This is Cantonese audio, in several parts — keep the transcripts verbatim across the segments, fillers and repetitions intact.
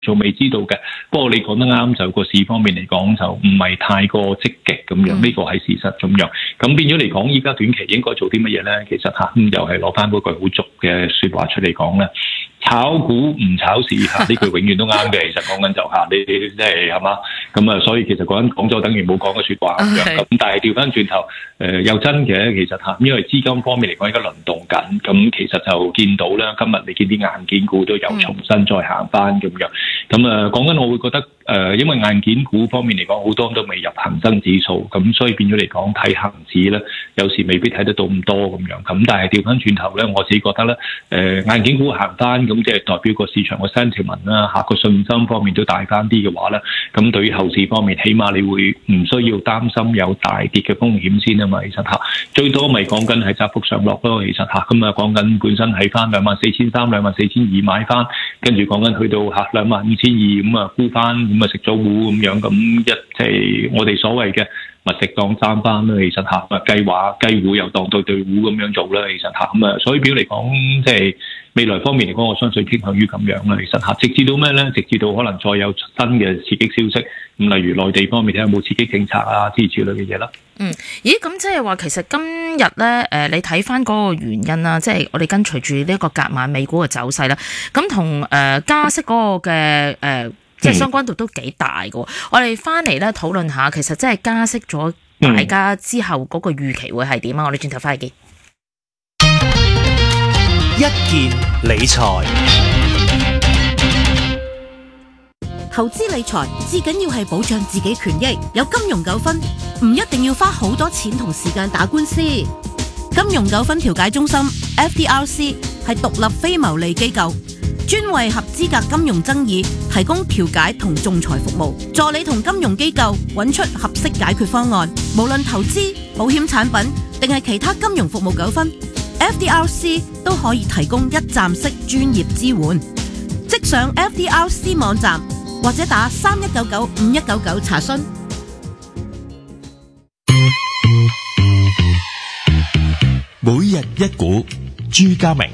仲未知道嘅。不過你講得啱，就個市方面嚟講就唔係太過積極咁樣，呢個係事實咁樣。咁變咗嚟講，依家短期應該做啲乜嘢咧？其實嚇，咁又係攞翻嗰句好俗嘅説話出嚟講咧。炒股唔炒市嚇，呢句永遠都啱嘅。其實講緊就嚇，你即係係嘛咁啊，所以其實講緊講咗等於冇講嘅説話咁樣。咁但係調翻轉頭，誒、呃、又真嘅。其實嚇，因為資金方面嚟講，而家輪動緊，咁其實就見到啦。今日你見啲硬件股都有重新再行翻咁樣。咁啊，講緊我會覺得誒、呃，因為硬件股方面嚟講，好多都未入恒生指數，咁所以變咗嚟講睇恒指咧，有時未必睇得到咁多咁樣。咁但係調翻轉頭咧，我自己覺得咧，誒、呃、硬件股行翻。咁即係代表個市場個 sentiment 啦，嚇個信心方面都大翻啲嘅話咧，咁對於後市方面，起碼你會唔需要擔心有大跌嘅風險先啊嘛。其實嚇最多咪講緊係窄幅上落咯。其實嚇咁啊，講緊本身喺翻兩萬四千三、兩萬四千二買翻，跟住講緊去到嚇兩萬五千二咁啊沽翻，咁啊食咗糊咁樣，咁一即係我哋所謂嘅物食當三番啦。其實嚇啊計劃計糊又當對對糊咁樣做啦。其實嚇咁啊，所以表嚟講即係。未來方面嚟講，我相信傾向於咁樣啦。其實嚇，直至到咩咧？直至到可能再有新嘅刺激消息，咁例如內地方面睇下有冇刺激政策啊之類嘅嘢啦。 嗯，咦？咁即係話其實今日咧，誒，你睇翻嗰個原因啦，即係我哋跟隨住呢一個隔晚美股嘅走勢啦，咁同誒加息嗰個嘅誒，即係相關度都幾大嘅。我哋翻嚟咧討論下，其實即係加息咗大家之後嗰個預期會係點啊？我哋轉頭翻嚟見。 一件理財， 投資理財至緊要係保障自己權益。有金融糾紛，唔一定要花好多錢同時間打官司。金融糾紛調解中心 F D R C 係獨立非牟利機構，專為合資格金融爭議提供調解同仲裁服務，助理同金融機構揾出合適解決方案。無論投資、保險產品定係其他金融服務糾紛，F D R C 都可以提供一站式專業支援，即上 F D R C 網站或者打三一九九五一九九查詢。 每日一股，朱家明。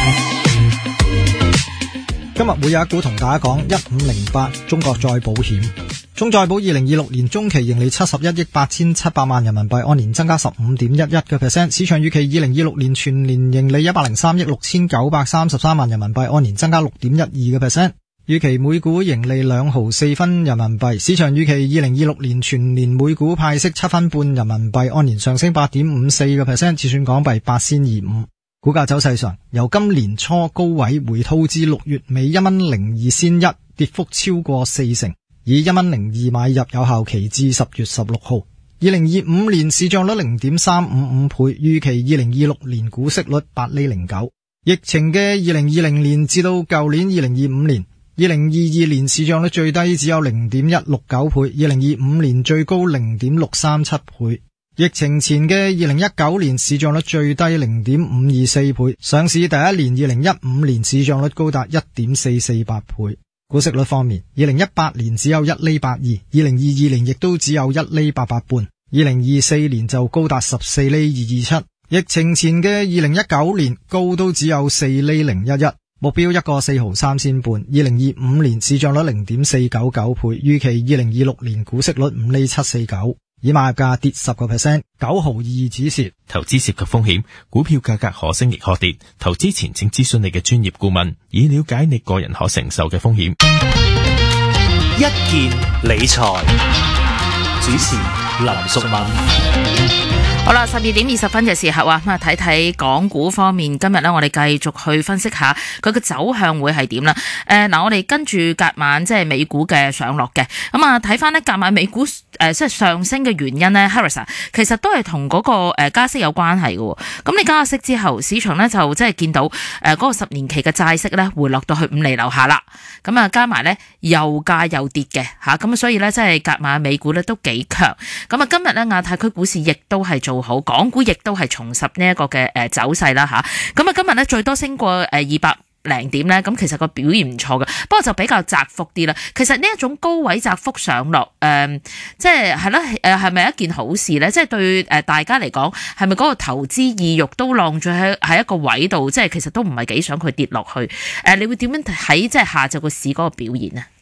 今日每日一股同大家講一五零八中國再保險。中再保二零二六年中期盈利七十一億八千七百萬人民幣，按年增加十五點一一嘅 percent。市場預期二零二六年全年盈利一百零三億六千九百三十三萬人民幣，按年增加六點一二嘅 percent。預期每股盈利兩毫四分人民幣。市場預期二零二六年全年每股派息七分半人民幣，按年上升八點五四個 percent， 折算港幣八仙二五。股價走勢上，由今年初高位回吐至六月尾一蚊零二仙一，跌幅超過四成。以一蚊零二買入，有效期至十月十六號。二零二五年市賬率零點三五五倍，預期二零二六年股息率八厘零九。疫情嘅二零二零年至到舊年二零二五年，二零二二年市賬率最低只有零點一六九倍，二零二五年最高零點六三七倍。疫情前嘅二零一九年市賬率最低零點五二四倍，上市第一年二零一五年市賬率高達一點四四八倍。股息率方面，二零一八年只有一厘八二，二零二二年亦都只有一厘八八半，二零二四年就高達十四厘二二七。疫情前嘅二零一九年高都只有四厘零一一，目標一個四毫三仙半。二零二五年市賬率零點四九九倍，預期二零二六年股息率五厘七四九。以買入價跌十個 percent， 九毫二止蝕。 投資涉及風險，股票價格可升亦可跌。投資前請諮詢你嘅專業顧問，以了解你個人可承受嘅風險。 一件理財，主持林淑敏。 好啦，十二點二十分嘅時候啊，咁啊睇睇港股方面，今日咧我哋繼續去分析下佢嘅走向會係點啦。誒、呃，嗱，我哋跟住隔晚即係美股嘅上落嘅，咁啊睇翻呢隔晚美股誒、呃、即係上升嘅原因呢 Harris 其實都係同嗰個誒加息有關係嘅。咁你加息之後，市場呢就即係見到誒嗰個十年期嘅債息咧回落到去五厘樓下啦。咁啊加埋咧油價又跌嘅吓，咁所以咧即係隔晚美股咧都幾強。咁啊今日咧亞太區股市亦都係做好，港股亦都係重拾呢一個嘅誒走勢啦吓，咁啊今日咧最多升過誒二百零點咧，咁其實個表現唔錯嘅，不過就比較窄幅啲啦。其實呢一種高位窄幅上落，誒、呃，即係係啦，誒係咪一件好事咧？即係對誒大家嚟講，係咪嗰個投資意欲都晾住喺喺一個位度？即係其實都唔係幾想佢跌落去。誒、呃，你會點樣睇即係下晝個市嗰個表現呢？